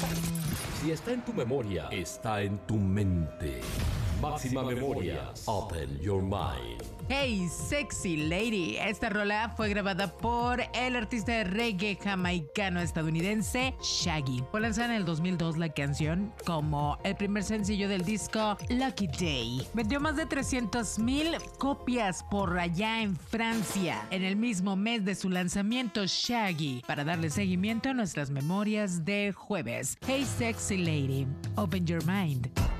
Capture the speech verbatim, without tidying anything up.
Si está en tu memoria, está en tu mente. Máxima Memorias. Open your mind. Hey Sexy Lady, esta rola fue grabada por el artista de reggae jamaicano estadounidense Shaggy. Fue lanzada en el dos mil dos la canción como el primer sencillo del disco Lucky Day. Vendió más de trescientas mil copias por allá en Francia. En el mismo mes de su lanzamiento, Shaggy, para darle seguimiento a nuestras memorias de jueves. Hey Sexy Lady, open your mind.